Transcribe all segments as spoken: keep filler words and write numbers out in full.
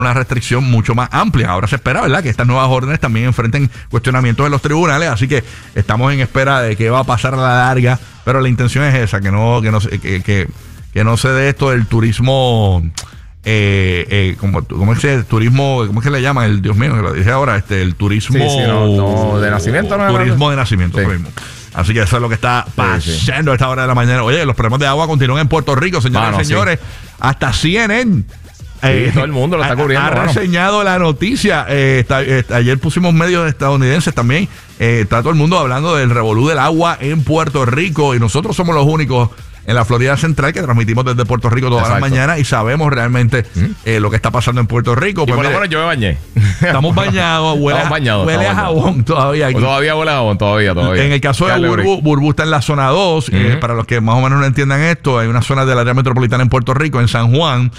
una restricción mucho más amplia. Ahora se espera, ¿verdad?, que estas nuevas órdenes también enfrenten cuestionamientos en los tribunales, así que estamos en espera de qué va a pasar a la larga, pero la intención es esa, que no, que no, que, que, que no se dé esto del turismo, eh, eh, como, ¿cómo es el turismo, cómo es que le llaman? El Dios mío, que lo dije ahora, este, el turismo sí, sí, no, no, de nacimiento, no, turismo de nacimiento, sí. Turismo. Así que eso es lo que está pasando sí, sí. a esta hora de la mañana. Oye, los problemas de agua continúan en Puerto Rico, señoras y señores, sí. hasta C N N. Sí, eh, todo el mundo lo está cubriendo. Ha, ha reseñado bueno. la noticia. Eh, está, está, ayer pusimos medios estadounidenses también. Eh, está todo el mundo hablando del revolú del agua en Puerto Rico. Y nosotros somos los únicos en la Florida Central que transmitimos desde Puerto Rico todas las mañanas y sabemos realmente ¿Mm? eh, lo que está pasando en Puerto Rico. Y pues por lo menos yo me bañé. Estamos bañados, huele, estamos bañados, huele estamos a jabón bañados. todavía. Aquí. Todavía huele a jabón, todavía, todavía. En el caso de Burbu, Burbu está en la zona dos. Uh-huh. eh, para los que más o menos no entiendan esto, hay una zona del área metropolitana en Puerto Rico, en San Juan,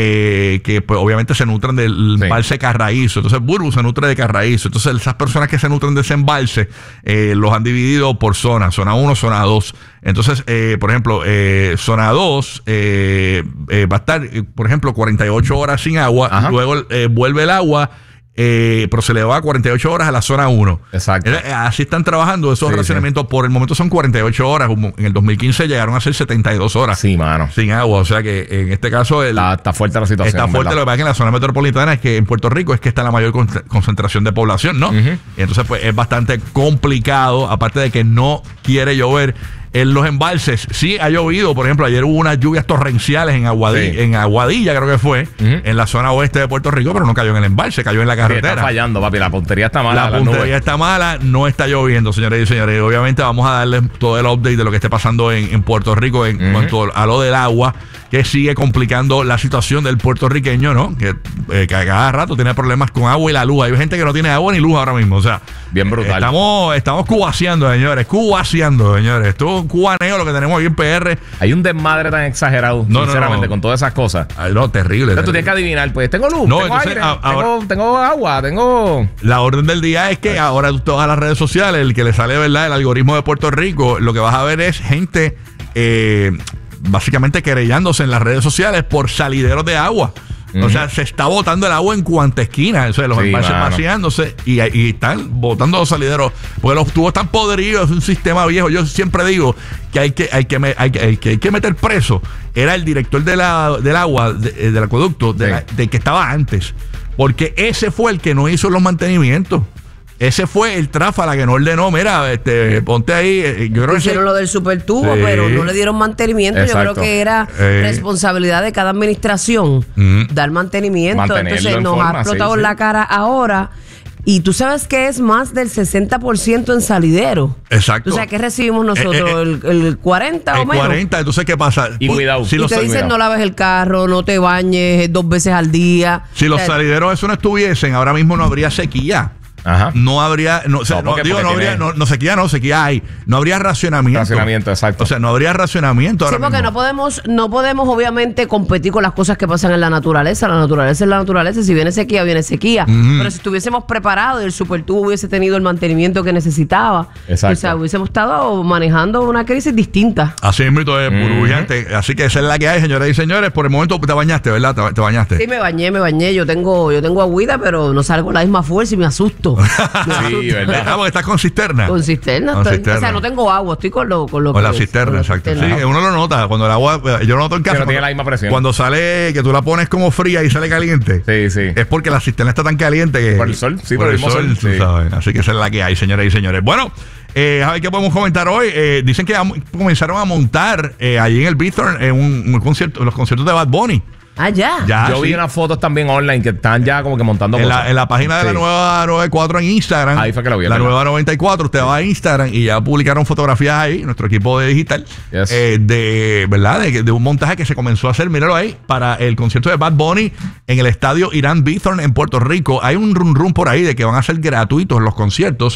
eh, que pues obviamente se nutren del sí. embalse Carraízo. Entonces Burbu se nutre de Carraízo. Entonces esas personas que se nutren de ese embalse eh, los han dividido por zonas, zona uno, zona dos. Entonces, eh, por ejemplo, eh, zona dos eh, eh, va a estar, eh, por ejemplo, cuarenta y ocho horas sin agua. Ajá. Luego eh, vuelve el agua, eh, pero se le va a cuarenta y ocho horas a la zona uno. Exacto. Eh, así están trabajando esos sí, racionamientos. Sí. Por el momento son cuarenta y ocho horas. En el dos mil quince llegaron a ser setenta y dos horas. Sí, mano. Sin agua. O sea que en este caso... El, está, está fuerte la situación. Está fuerte. ¿verdad? Lo que pasa es que en la zona metropolitana es que en Puerto Rico es que está la mayor con, concentración de población, ¿no? Uh-huh. Y entonces pues es bastante complicado. Aparte de que no quiere llover en los embalses. Sí ha llovido, por ejemplo, ayer hubo unas lluvias torrenciales en Aguadilla, sí. en Aguadilla creo que fue, uh-huh. en la zona oeste de Puerto Rico, pero no cayó en el embalse, cayó en la carretera. Sí, está fallando, papi, la puntería está mala. La puntería está mala, no está lloviendo, señores y señores. Y obviamente vamos a darles todo el update de lo que esté pasando en, en Puerto Rico en uh-huh. cuanto a lo del agua, que sigue complicando la situación del puertorriqueño, ¿no? Que, eh, que cada rato tiene problemas con agua y la luz. Hay gente que no tiene agua ni luz ahora mismo, o sea, bien brutal. Estamos, estamos cubaseando, señores, cubaseando, señores. Esto es un cubaneo lo que tenemos aquí en P R. Hay un desmadre tan exagerado, no, sinceramente, no, no. con todas esas cosas. Ay, no, terrible. Entonces tú tienes que adivinar, pues, tengo luz, no, tengo entonces, aire, a, ahora, tengo, tengo agua, tengo... La orden del día es que ahora tú te vas a las redes sociales, el que le sale, ¿verdad?, el algoritmo de Puerto Rico, lo que vas a ver es gente... Eh, básicamente querellándose en las redes sociales por salideros de agua. Uh-huh. O sea, se está botando el agua en cuanta esquina. O sea, los sí, embalses vaciándose y, y están botando los salideros. Porque los tubos están podridos. Es un sistema viejo. Yo siempre digo que hay que, hay que, hay que, hay que, hay que meter preso. Era el director de la, del agua, de, del acueducto, de, sí. la, de que estaba antes. Porque ese fue el que no hizo los mantenimientos. Ese fue el tráfala que no ordenó. Mira, este, ponte ahí. Yo creo hicieron que lo del supertubo, sí. pero no le dieron mantenimiento. Exacto. Yo creo que era eh. responsabilidad de cada administración mm. dar mantenimiento. Entonces nos forma, ha explotado sí, la sí. cara ahora. Y tú sabes que es más del sesenta por ciento en salidero. Exacto. O sea, ¿qué recibimos nosotros? Eh, eh, el, el cuarenta el o menos. cuarenta, entonces, ¿qué pasa? Y pues, cuidado. Si y te dicen no laves el carro, no te bañes dos veces al día. Si los salideros eso no estuviesen, ahora mismo no habría sequía. Ajá. No habría, no, o sea, no, porque, no, digo, no habría, no, no sequía, no, sequía hay, no habría racionamiento. Racionamiento, exacto. O sea, no habría racionamiento. Sí, ahora porque mismo. no podemos, no podemos obviamente competir con las cosas que pasan en la naturaleza. La naturaleza es la naturaleza. Si viene sequía, viene sequía. Uh-huh. Pero si estuviésemos preparados y el supertubo hubiese tenido el mantenimiento que necesitaba, exacto. o sea, hubiésemos estado manejando una crisis distinta. Así es, mito de burbujante. Uh-huh. Así que esa es la que hay, señoras y señores. Por el momento te bañaste, ¿verdad? Te, te bañaste. Sí, me bañé, me bañé. Yo tengo, yo tengo agüita, pero no salgo con la misma fuerza y me asusto. Sí, ¿verdad? Ah, porque estás con cisterna. Con cisterna, con estoy, cisterna. O sea, no tengo agua, estoy con lo con lo con que la cisterna, con exacto. cisterna. Sí, uno lo nota cuando el agua, yo lo noto en casa. Que no cuando, tiene la misma presión. Cuando sale, que tú la pones como fría y sale caliente. Sí, sí. Es porque la cisterna está tan caliente que. Por el sol, sí, por, por el, el sol, sol sí. ¿sabes? Así que esa es la que hay, señoras y señores. Bueno, eh, a ver qué podemos comentar hoy. Eh, dicen que comenzaron a montar eh, allí en el Bithorn en un, un concierto, los conciertos de Bad Bunny. Ah, ya. ya Yo sí. vi unas fotos también online que están ya como que montando en cosas. La, en la página de sí. la nueva noventa y cuatro en Instagram. Ahí fue que lo vi. La ¿verdad? Nueva noventa y cuatro. Usted sí. va a Instagram y ya publicaron fotografías ahí, nuestro equipo de digital, yes. eh, de verdad de, de un montaje que se comenzó a hacer, míralo ahí, para el concierto de Bad Bunny en el estadio Irán Bithorn en Puerto Rico. Hay un run run por ahí de que van a ser gratuitos los conciertos.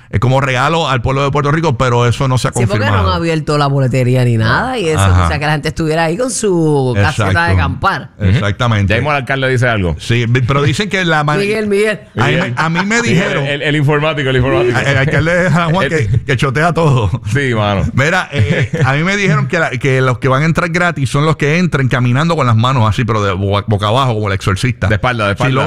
es como regalo al pueblo de Puerto Rico, pero eso no se ha sí, confirmado. porque no han abierto la boletería ni nada y eso, Ajá. o sea, que la gente estuviera ahí con su Exacto. caseta de acampar. Exactamente. Ya mismo el alcalde dice algo. Sí, pero dicen que la man... Miguel, Miguel. A mí, me, a mí me dijeron... el, el, el informático, el informático. El alcalde de San Juan que, que chotea todo. Sí, mano. Mira, eh, a mí me dijeron que, la, que los que van a entrar gratis son los que entren caminando con las manos así, pero de boca abajo, como el exorcista. De espalda, de espalda. Si